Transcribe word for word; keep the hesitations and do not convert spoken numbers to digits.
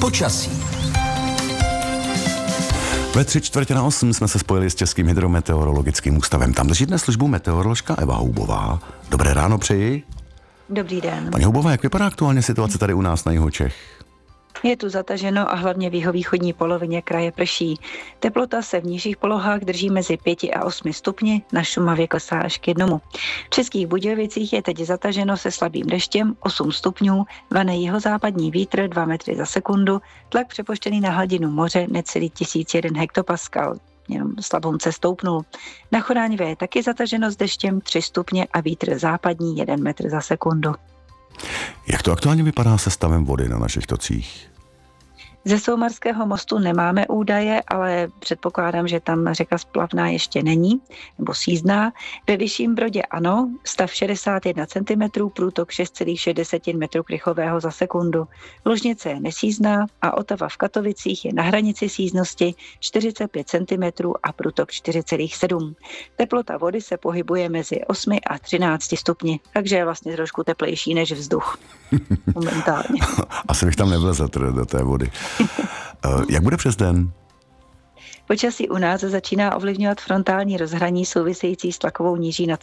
Počasí. Ve tři čtvrtě na osm jsme se spojili s Českým hydrometeorologickým ústavem. Tam drží dnes službu meteoroložka Eva Houbová. Dobré ráno přeji. Dobrý den. Paní Houbová, jak vypadá aktuálně situace tady u nás na jihu Čech? Je tu zataženo a hlavně v jihovýchodní polovině kraje prší. Teplota se v nižších polohách drží mezi pěti a osmi stupni, na Šumavě klesá až k jednomu. V Českých Budějovicích je teď zataženo se slabým deštěm osm stupňů, vane jihozápadní vítr dva metry za sekundu, tlak přepoštěný na hladinu moře necelý tisíc jeden hektopaskal. Jenom slabonce stoupnul. Na Choráňvě je taky zataženo s deštěm tři stupně a vítr západní jeden metr za sekundu. Jak to aktuálně vypadá se stavem vody na našich tocích? Ze Soumarského mostu nemáme údaje, ale předpokládám, že tam řeka splavná ještě není, nebo sízná. Ve Vyšším Brodě ano, stav šedesát jedna centimetrů, průtok šest celá šest metrů krychového za sekundu. Ložnice je nesízná a Otava v Katovicích je na hranici síznosti čtyřicet pět centimetrů a průtok čtyři celá sedm. Teplota vody se pohybuje mezi osmi a třinácti stupni, takže je vlastně trošku teplejší než vzduch momentálně. Asi bych tam nevlezl do té vody. Jak bude přes den? Počasí u nás začíná ovlivňovat frontální rozhraní související s tlakovou níží nad